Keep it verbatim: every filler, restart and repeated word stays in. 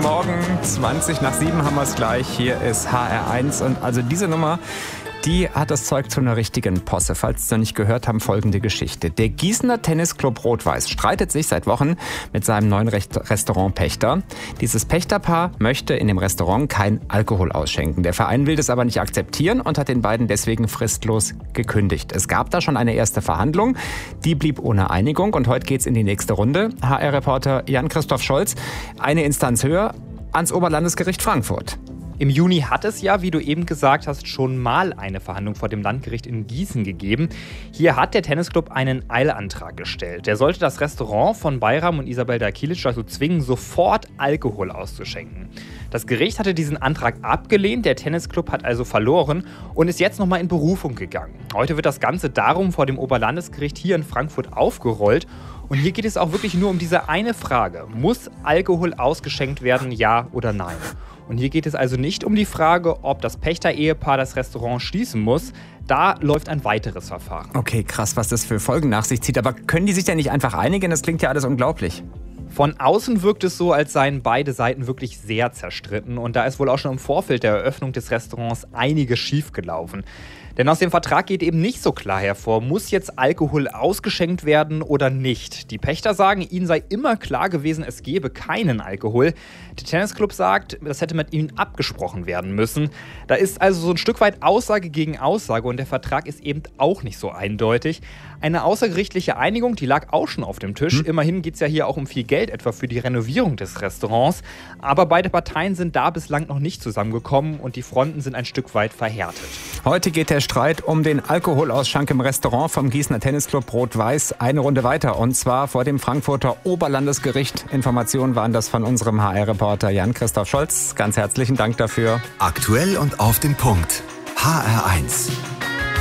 Morgen, zwanzig nach sieben haben wir es gleich. Hier ist H R eins und also diese Nummer, die hat das Zeug zu einer richtigen Posse. Falls Sie noch nicht gehört haben, folgende Geschichte. Der Gießener Tennisclub Rot-Weiß streitet sich seit Wochen mit seinem neuen Restaurantpächter. Dieses Pächterpaar möchte in dem Restaurant kein Alkohol ausschenken. Der Verein will das aber nicht akzeptieren und hat den beiden deswegen fristlos gekündigt. Es gab da schon eine erste Verhandlung, die blieb ohne Einigung und heute geht's in die nächste Runde. H R-Reporter Jan-Christoph Scholz, eine Instanz höher, ans Oberlandesgericht Frankfurt. Im Juni hat es ja, wie du eben gesagt hast, schon mal eine Verhandlung vor dem Landgericht in Gießen gegeben. Hier hat der Tennisclub einen Eilantrag gestellt. Der sollte das Restaurant von Bayram und Isabel Dakilic dazu zwingen, sofort Alkohol auszuschenken. Das Gericht hatte diesen Antrag abgelehnt, der Tennisclub hat also verloren und ist jetzt nochmal in Berufung gegangen. Heute wird das Ganze darum vor dem Oberlandesgericht hier in Frankfurt aufgerollt. Und hier geht es auch wirklich nur um diese eine Frage. Muss Alkohol ausgeschenkt werden, ja oder nein? Und hier geht es also nicht um die Frage, ob das Pächter-Ehepaar das Restaurant schließen muss. Da läuft ein weiteres Verfahren. Okay, krass, was das für Folgen nach sich zieht. Aber können die sich denn nicht einfach einigen? Das klingt ja alles unglaublich. Von außen wirkt es so, als seien beide Seiten wirklich sehr zerstritten. Und da ist wohl auch schon im Vorfeld der Eröffnung des Restaurants einiges schiefgelaufen. Denn aus dem Vertrag geht eben nicht so klar hervor, muss jetzt Alkohol ausgeschenkt werden oder nicht. Die Pächter sagen, ihnen sei immer klar gewesen, es gebe keinen Alkohol. Der Tennisclub sagt, das hätte mit ihnen abgesprochen werden müssen. Da ist also so ein Stück weit Aussage gegen Aussage und der Vertrag ist eben auch nicht so eindeutig. Eine außergerichtliche Einigung, die lag auch schon auf dem Tisch. Hm. Immerhin geht es ja hier auch um viel Geld, etwa für die Renovierung des Restaurants. Aber beide Parteien sind da bislang noch nicht zusammengekommen und die Fronten sind ein Stück weit verhärtet. Heute geht der Streit um den Alkoholausschank im Restaurant vom Gießener Tennisclub Rot-Weiß eine Runde weiter. Und zwar vor dem Frankfurter Oberlandesgericht. Informationen waren das von unserem H R-Reporter Jan-Christoph Scholz. Ganz herzlichen Dank dafür. Aktuell und auf den Punkt. H R eins.